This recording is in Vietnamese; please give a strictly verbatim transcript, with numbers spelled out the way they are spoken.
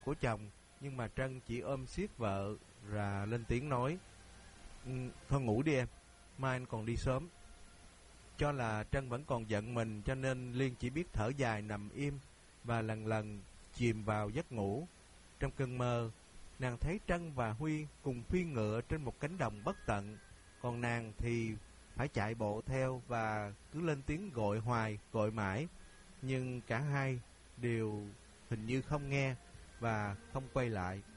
của chồng, nhưng mà Trân chỉ ôm siết vợ và lên tiếng nói: "Ừ, thôi ngủ đi em, mai anh còn đi sớm." Cho là Trân vẫn còn giận mình, cho nên Liên chỉ biết thở dài nằm im và lần lần chìm vào giấc ngủ. Trong cơn mơ, nàng thấy Trân và Huy cùng phi ngựa trên một cánh đồng bất tận, còn nàng thì phải chạy bộ theo và cứ lên tiếng gọi hoài, gọi mãi, nhưng cả hai đều hình như không nghe và không quay lại.